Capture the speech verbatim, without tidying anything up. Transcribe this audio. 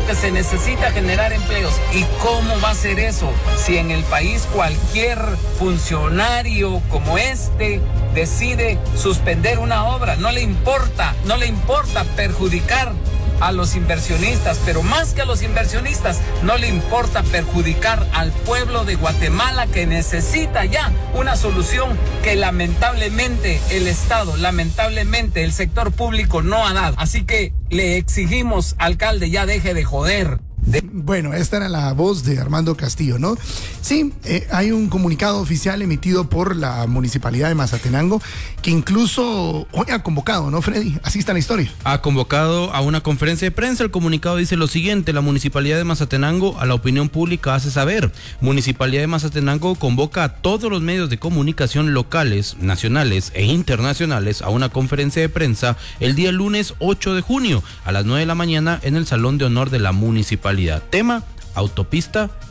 que se necesita generar empleos. ¿Y cómo va a ser eso si en el país cualquier funcionario como este decide suspender una obra? No le importa, no le importa perjudicar a los inversionistas, pero más que a los inversionistas, no le importa perjudicar al pueblo de Guatemala, que necesita ya una solución que lamentablemente el Estado, lamentablemente el sector público no ha dado. Así que le exigimos, alcalde, ya deje de joder. De... Bueno, esta era la voz de Armando Castillo, ¿no? Sí, eh, hay un comunicado oficial emitido por la Municipalidad de Mazatenango que incluso hoy ha convocado, ¿no, Freddy? Así está la historia. Ha convocado a una conferencia de prensa. El comunicado dice lo siguiente: la Municipalidad de Mazatenango a la opinión pública hace saber. Municipalidad de Mazatenango convoca a todos los medios de comunicación locales, nacionales e internacionales a una conferencia de prensa el día lunes ocho de junio a las nueve de la mañana en el Salón de Honor de la Municipalidad. Tema: autopista